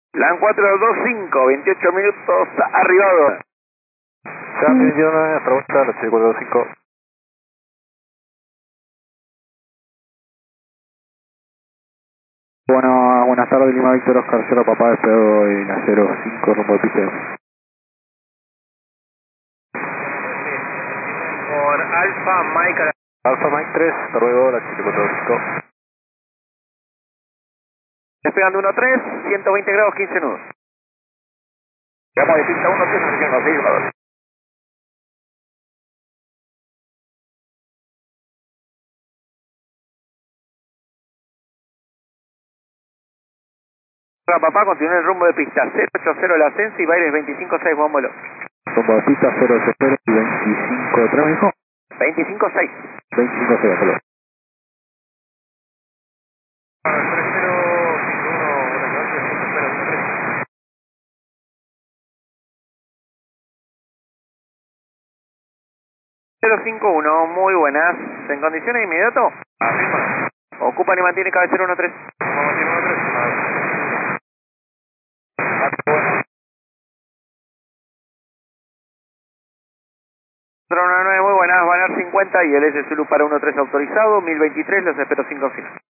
LAN 425, 28 minutos arribado. LAN 29, pregunta, la 425. Bueno, buenas tardes, Lima Víctor Oscar 0, papá, despego en la 05, rumbo de pisteo. Por Alfa Mike. Alfa Mike 3, hasta luego, la 425. Despegando 1-3, 120 grados, 15 nudos. Llamo de pista 1-3, nos seguimos. Papá, continúa el rumbo de pista 080 el ascenso y Baires 25-6, vámonos. Rumbo de pista 080 y 25-3, me dijo. 25-6. 25-6, hasta luego. 051, muy buenas. ¿En condiciones de inmediato? Ocupan y mantiene cabecera 1-3. 419, muy buenas, van a 50 y el S Zulu para 1-3 autorizado, 1023, los espero 5 final.